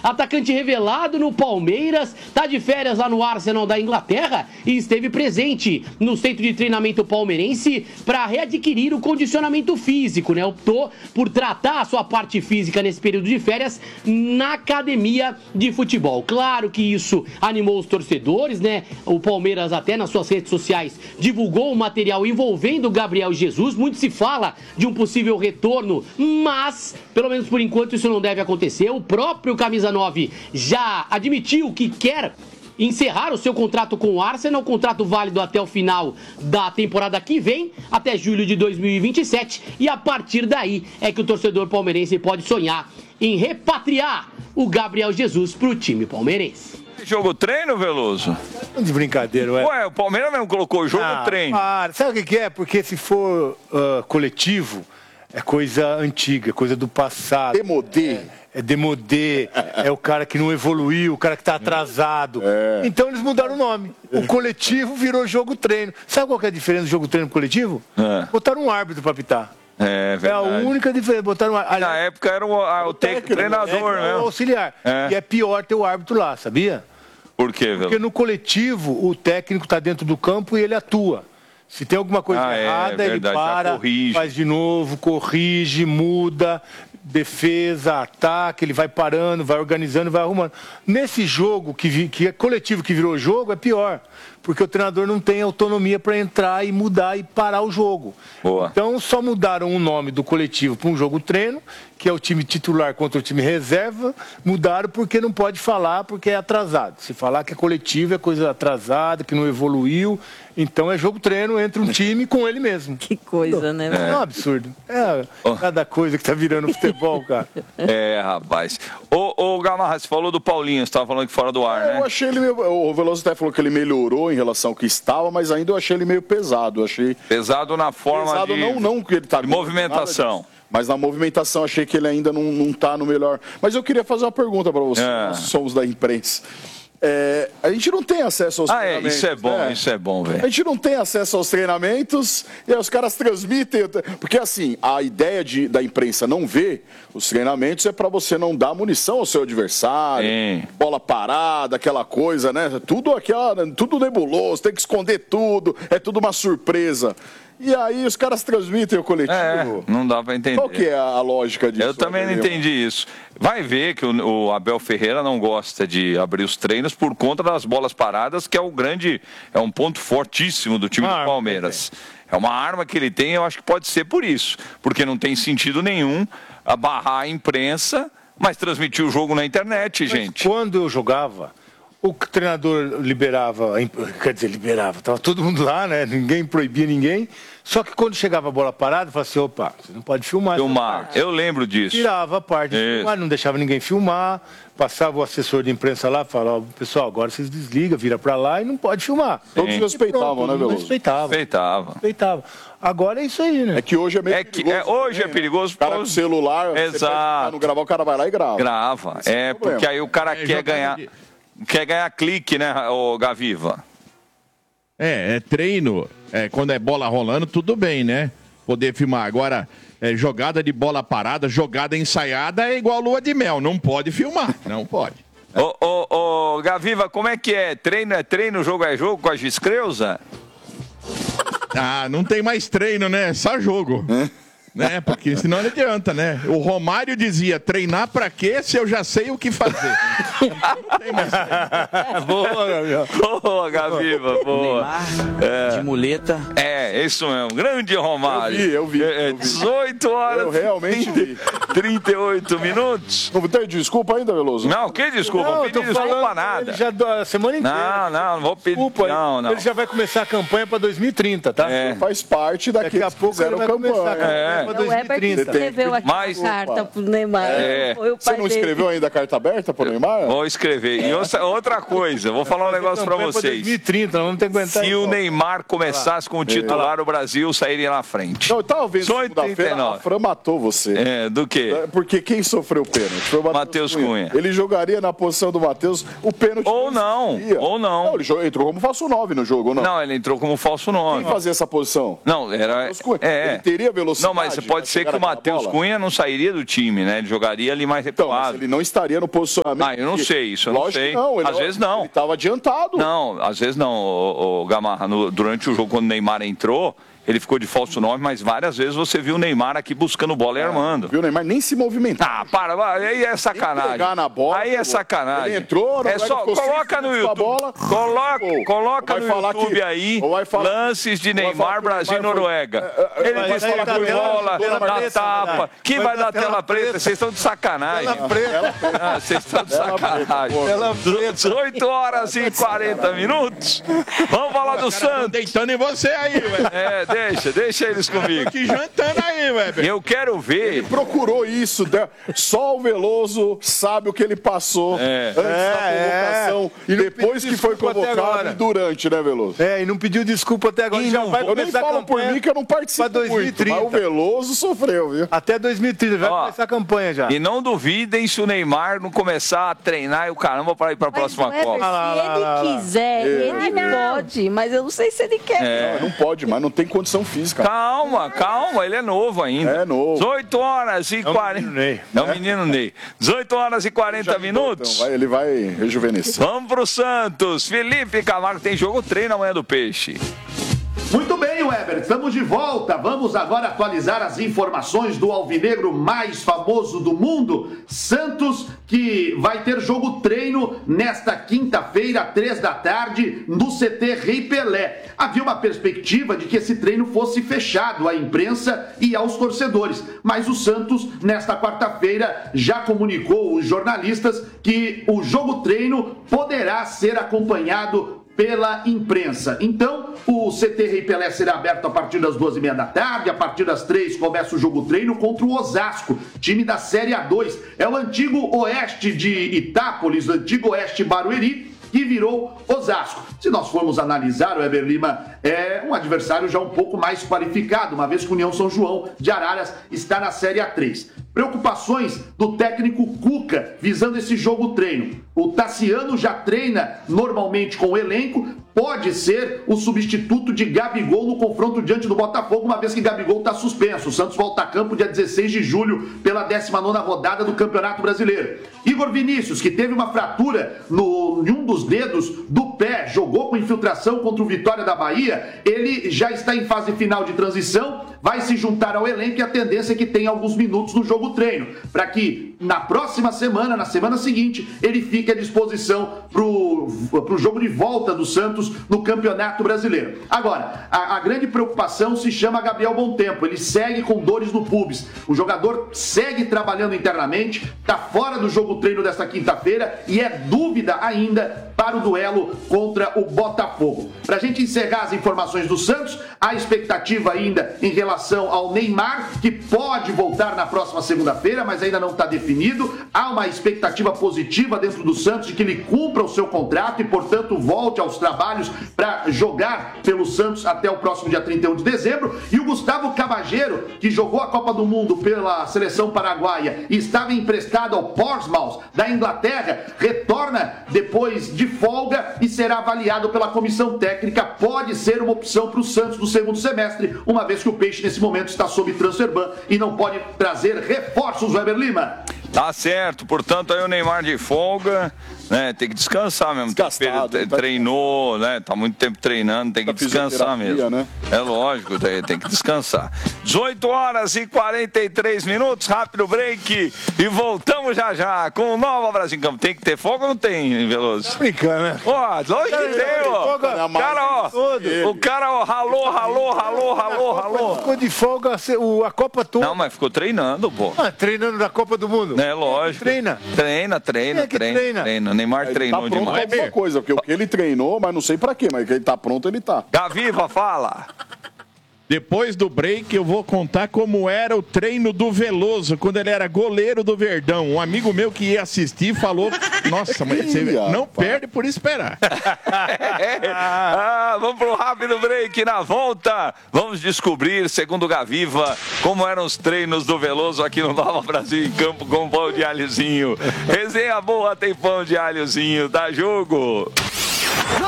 atacante revelado no Palmeiras, tá de férias lá no Arsenal da Inglaterra e esteve presente no centro de treinamento palmeirense para readquirir o condicionamento físico, né? Optou por tratar a sua parte física nesse período de férias na academia de futebol. Claro que isso animou os torcedores, né? O Palmeiras até nas suas redes sociais divulgou o material envolvendo o Gabriel Jesus. Muito se fala de um possível retorno, mas, pelo menos por enquanto, isso não deve acontecer. O próprio Camisa 9 já admitiu que quer encerrar o seu contrato com o Arsenal, contrato válido até o final da temporada que vem, até julho de 2027, e a partir daí é que o torcedor palmeirense pode sonhar em repatriar o Gabriel Jesus para o time palmeirense. Jogo treino, Veloso? De brincadeira, ué. Ué, o Palmeiras mesmo colocou jogo treino. Sabe o que é? Porque se for coletivo, é coisa antiga, coisa do passado. Demodê. É demodê, é o cara que não evoluiu, o cara que tá atrasado. Então eles mudaram o nome. O coletivo virou jogo treino. Sabe qual que é a diferença do jogo treino pro coletivo? Botaram um árbitro pra apitar. É verdade. É a única diferença. Botaram na época era o treinador, né? O auxiliar. E é pior ter o árbitro lá, sabia? Por quê, Veloso? Porque no coletivo o técnico tá dentro do campo e ele atua. Se tem alguma coisa errada, ele para, faz de novo, corrige, muda, defesa, ataque, ele vai parando, vai organizando, vai arrumando. Nesse jogo, que é coletivo, que virou jogo, é pior. Porque o treinador não tem autonomia para entrar e mudar e parar o jogo. Boa. Então, só mudaram o nome do coletivo para um jogo treino, que é o time titular contra o time reserva. Mudaram porque não pode falar, porque é atrasado. Se falar que é coletivo, é coisa atrasada, que não evoluiu. Então, é jogo treino entre um time com ele mesmo. Que coisa, né? É um absurdo. É cada coisa que tá virando futebol, cara. Rapaz. Ô Gamarra, você falou do Paulinho, você estava falando aqui fora do ar, né? Eu achei ele meio... O Veloso até falou que ele melhorou em relação ao que estava, mas ainda eu achei ele meio pesado. Eu achei... Pesado na forma pesado, não que ele tá de movimentação. Mas na movimentação achei que ele ainda não tá no melhor. Mas eu queria fazer uma pergunta para você, nós somos da imprensa. A gente não tem acesso aos treinamentos. Isso é bom, né? Isso é bom, velho. A gente não tem acesso aos treinamentos e aí os caras transmitem. Porque assim, a ideia da imprensa não ver os treinamentos é para você não dar munição ao seu adversário, bola parada, aquela coisa, né? Tudo nebuloso, tem que esconder tudo, é tudo uma surpresa. E aí os caras transmitem o coletivo. Não dá pra entender. Qual que é a lógica disso? Eu também não entendi isso. Vai ver que o Abel Ferreira não gosta de abrir os treinos por conta das bolas paradas, que é um ponto fortíssimo do time do Palmeiras. É uma arma que ele tem, eu acho que pode ser por isso. Porque não tem sentido nenhum barrar a imprensa, mas transmitir o jogo na internet, gente. Quando eu jogava, o treinador liberava, tava todo mundo lá, né? Ninguém proibia ninguém. Só que quando chegava a bola parada, falava assim, opa, você não pode filmar. Eu lembro disso. Tirava a parte de filmar, não deixava ninguém filmar, passava o assessor de imprensa lá, falava, pessoal, agora vocês desligam, vira pra lá e não pode filmar. Todos respeitavam, né, Veloso? Respeitava. Agora é isso aí, né? É que hoje é meio perigoso. Hoje é perigoso. O cara com o celular, exato. Não gravar, o cara vai lá e grava. Grava. Porque aí o cara quer ganhar clique, né, o Gaviva? É treino. Quando é bola rolando, tudo bem, né? Poder filmar. Agora, jogada de bola parada, jogada ensaiada é igual lua de mel. Não pode filmar. Não pode. Ô, Gaviva, como é que é? Treino é treino, jogo é jogo com a Giscreuza? Não tem mais treino, né? Só jogo. Né? Porque senão não adianta, né? O Romário dizia, treinar pra quê se eu já sei o que fazer? Não tem mais Boa, Gaviva. Boa, Gaviva, boa. Neymar, de muleta. Isso mesmo. Grande Romário. Eu vi. 18 horas. Eu realmente vi. 38 minutos. Não tem desculpa ainda, Veloso? Não, que desculpa? Não pedi desculpa nada. Ele já a semana inteira. Não vou pedir. Desculpa, não. Ele já vai começar a campanha pra 2030, tá? Faz parte daqueles Daqui a pouco ele vai começar a campanha pra 2030. Escreveu aqui a carta pro Neymar. Você não escreveu ainda a carta aberta pro Neymar? Vou escrever. E outra coisa, vou falar um negócio pra vocês. 2030, nós vamos ter que aguentar. Se o Neymar começasse com o titular, o Brasil sairia na frente. Não, talvez segunda-feira a Fran matou você. Do quê? Porque quem sofreu o pênalti foi o Matheus Cunha. Ele jogaria na posição do Matheus o pênalti. Ou não. Ele entrou como falso 9 no jogo, ou não? Não, ele entrou como falso 9. Quem fazia essa posição? Não, era... Ele teria velocidade? Não, mas Mas pode ser que o Matheus Cunha não sairia do time, né? Ele jogaria ali mais recuado. Então, ele não estaria no posicionamento. Eu não sei isso, eu não sei. Às vezes não. Ele estava adiantado. Não, às vezes não, o Gamarra. Durante o jogo, quando o Neymar entrou, ele ficou de falso 9, mas várias vezes você viu o Neymar aqui buscando bola e armando. Viu o Neymar nem se movimentar. Aí é sacanagem. Na bola, aí é sacanagem. Ele entrou, coloca no YouTube. Coloca no YouTube aí lances de Neymar, Brasil e Noruega. Ele distribui bola na tapa. Quem vai dar tela preta? Vocês estão de sacanagem. Vocês estão de sacanagem. 18 horas e 40 minutos. Vamos falar do Santos. Deitando em você aí, velho. Deixa eles comigo. Que jantando aí, Weber. Eu quero ver. Ele procurou isso. Só o Veloso sabe o que ele passou antes da convocação. E depois que foi convocado e durante, né, Veloso? E não pediu desculpa até agora. Eu nem falo por mim que eu não participo 2030. Muito, mas o Veloso sofreu, viu? Até 2030, vai começar a campanha já. E não duvidem se o Neymar não começar a treinar e o caramba para ir para a próxima Copa. Se ele quiser, ele pode, mas eu não sei se ele quer. Não pode, mas não tem condição física. Calma, ele é novo ainda. É novo. 18 horas e 40. É o menino Ney. 18 horas e 40 minutos. Então, ele vai rejuvenescer. Vamos pro Santos. Felipe Camargo tem jogo treino amanhã do Peixe. Muito bem, Weber, estamos de volta. Vamos agora atualizar as informações do alvinegro mais famoso do mundo, Santos, que vai ter jogo treino nesta quinta-feira, 3 da tarde, no CT Rei Pelé. Havia uma perspectiva de que esse treino fosse fechado à imprensa e aos torcedores, mas o Santos, nesta quarta-feira, já comunicou aos jornalistas que o jogo treino poderá ser acompanhado pela imprensa. Então, o CT Rei Pelé será aberto a partir das 2h30 da tarde, a partir das 3 começa o jogo treino contra o Osasco, time da Série A2. É o antigo Oeste de Itápolis, o antigo Oeste Barueri, que virou Osasco. Se nós formos analisar, o Weber Lima é um adversário já um pouco mais qualificado, uma vez que o União São João de Araras está na Série A3. Preocupações do técnico Cuca visando esse jogo treino. O Tassiano já treina normalmente com o elenco, pode ser o substituto de Gabigol no confronto diante do Botafogo, uma vez que Gabigol está suspenso. O Santos volta a campo dia 16 de julho pela 19ª rodada do Campeonato Brasileiro. Igor Vinícius, que teve uma fratura em um dos dedos do pé, jogou com infiltração contra o Vitória da Bahia, ele já está em fase final de transição, vai se juntar ao elenco e a tendência é que tenha alguns minutos no jogo treino, para que na próxima semana, na semana seguinte, ele fique à disposição para o jogo de volta do Santos no Campeonato Brasileiro. Agora, a grande preocupação se chama Gabriel Bontempo, ele segue com dores no pubis, o jogador segue trabalhando internamente, está fora do jogo treino desta quinta-feira e é dúvida ainda para o duelo contra o Botafogo. Para a gente encerrar as informações do Santos, há expectativa ainda em relação ao Neymar, que pode voltar na próxima segunda-feira, mas ainda não está definido. Há uma expectativa positiva dentro do Santos de que ele cumpra o seu contrato e, portanto, volte aos trabalhos para jogar pelo Santos até o próximo dia 31 de dezembro. E o Gustavo Cabageiro, que jogou a Copa do Mundo pela seleção paraguaia e estava emprestado ao Portsmouth da Inglaterra, retorna depois de folga e será avaliado pela comissão técnica. Pode ser uma opção para o Santos no segundo semestre, uma vez que o Peixe nesse momento está sob transfer ban e não pode trazer reforços, Weber Lima. Tá certo, portanto aí o Neymar de folga, né, tem que descansar mesmo, treinou, né, tá muito tempo treinando, tem que descansar mesmo, né? É lógico, tem que descansar. 18 horas e 43 minutos, rápido break e voltamos já com o Nova Brasil em Campo. Tem que ter folga ou não tem, Veloso? Tá brincando, né? Ó, lógico que tem, ó. O cara, ralou. Ficou de folga a Copa toda. Não, mas ficou treinando, pô. Treinando da Copa do Mundo. É lógico. Treina. Neymar treinou demais. Alguma coisa, porque o que ele treinou, mas não sei pra quê, mas que ele tá pronto, ele tá. Gaviva, fala. Depois do break eu vou contar como era o treino do Veloso quando ele era goleiro do Verdão. Um amigo meu que ia assistir falou: nossa, mas você não perde por esperar. Vamos pro rápido break. Na volta vamos descobrir, segundo o Gaviva, como eram os treinos do Veloso aqui no Nova Brasil em Campo com pão de alhozinho. Resenha boa, tem pão de alhozinho. Dá jogo.